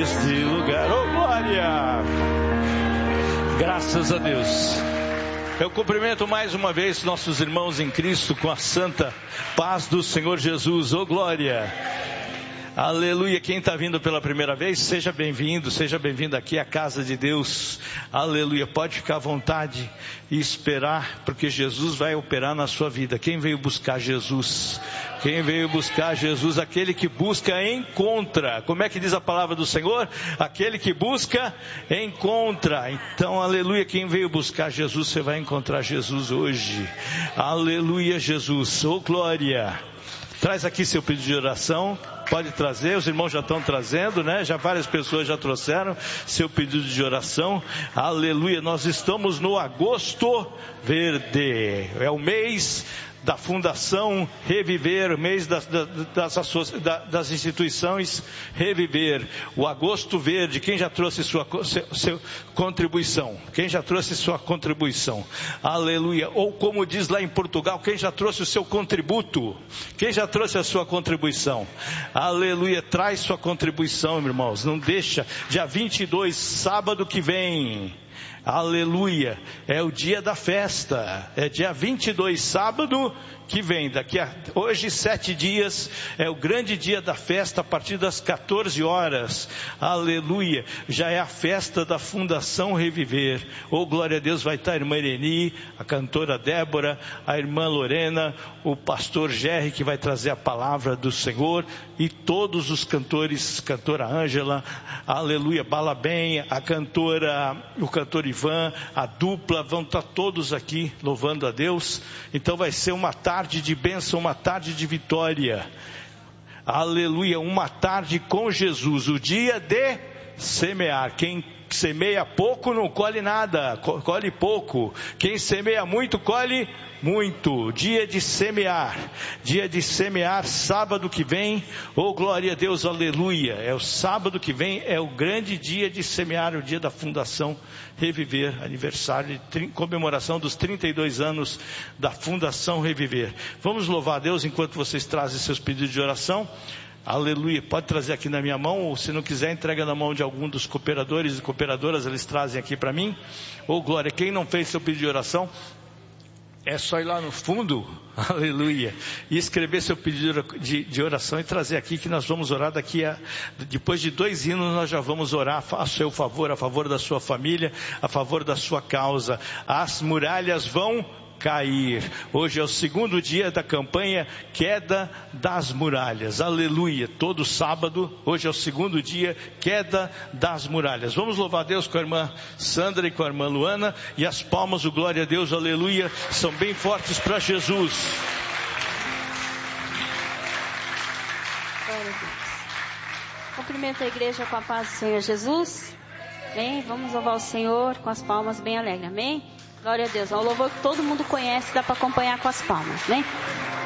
neste lugar. Oh, glória! Graças a Deus. Eu cumprimento mais uma vez nossos irmãos em Cristo com a santa paz do Senhor Jesus. Oh, glória! Aleluia. Quem está vindo pela primeira vez, seja bem-vindo aqui à casa de Deus. Aleluia. Pode ficar à vontade e esperar, porque Jesus vai operar na sua vida. Quem veio buscar Jesus? Quem veio buscar Jesus? Aquele que busca, encontra. Como é que diz a palavra do Senhor? Aquele que busca, encontra. Então, aleluia. Quem veio buscar Jesus, você vai encontrar Jesus hoje. Aleluia, Jesus. Oh, glória. Traz aqui seu pedido de oração. Pode trazer, os irmãos já estão trazendo, né? Já várias pessoas já trouxeram seu pedido de oração. Aleluia, nós estamos no Agosto Verde. É o mês da Fundação Reviver, mês das instituições Reviver. O Agosto Verde. Quem já trouxe sua contribuição? Quem já trouxe sua contribuição? Aleluia. Ou como diz lá em Portugal, quem já trouxe o seu contributo? Quem já trouxe a sua contribuição? Aleluia. Traz sua contribuição, irmãos. Não deixa. Dia 22, sábado que vem. Aleluia, é o dia da festa, é dia 22, sábado que vem, hoje 7 dias, é o grande dia da festa a partir das 14 horas, aleluia, já é a festa da Fundação Reviver. Oh, glória a Deus, vai estar a irmã Ireni, a cantora Débora, a irmã Lorena, o pastor Gerry, que vai trazer a palavra do Senhor, e todos os cantores, cantora Ângela, aleluia, Balabem, o cantor Ivan, a dupla, vão estar todos aqui louvando a Deus. Então vai ser uma tarde de bênção, uma tarde de vitória, aleluia, uma tarde com Jesus, o dia de semear. Quem semeia pouco não colhe nada, colhe pouco. Quem semeia muito, colhe muito. Dia de semear, sábado que vem. Oh, glória a Deus, aleluia. É o sábado que vem, é o grande dia de semear, o dia da Fundação Reviver, aniversário, comemoração dos 32 anos da Fundação Reviver. Vamos louvar a Deus enquanto vocês trazem seus pedidos de oração. Aleluia, pode trazer aqui na minha mão, ou se não quiser, entrega na mão de algum dos cooperadores e cooperadoras, eles trazem aqui para mim. Oh, glória, quem não fez seu pedido de oração, é só ir lá no fundo, aleluia, e escrever seu pedido de oração e trazer aqui, que nós vamos orar depois de 2 hinos, nós já vamos orar a seu favor, a favor da sua família, a favor da sua causa. As muralhas vão cair. Hoje é o 2º dia da campanha Queda das Muralhas. Aleluia. Todo sábado, hoje é o 2º dia, Queda das Muralhas. Vamos louvar a Deus com a irmã Sandra e com a irmã Luana. E as palmas, o glória a Deus, aleluia, são bem fortes para Jesus. Glória a Deus. Cumprimento a igreja com a paz do Senhor Jesus. Amém? Vamos louvar o Senhor com as palmas bem alegres. Amém? Glória a Deus. É um louvor que todo mundo conhece, dá para acompanhar com as palmas, né?